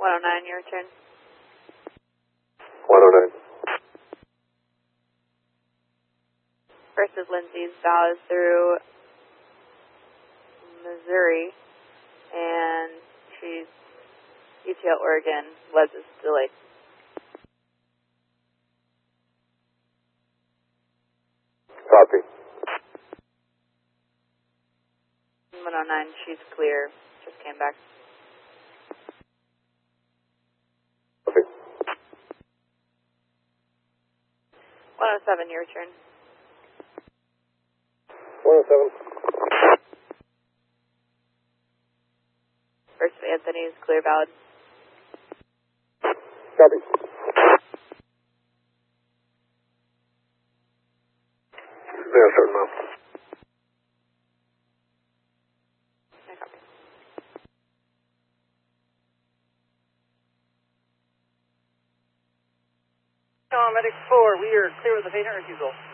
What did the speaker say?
109, your turn. 109. First is Lindsay's bow is through Missouri, and she's UTL Oregon. Les is delayed. Copy. 109, she's clear. Just came back. Copy. 107, your turn. 107. First of Anthony's clear, valid. Copy. Yeah, certain now. I copy. Medic 4, we are clear with the 800 diesel.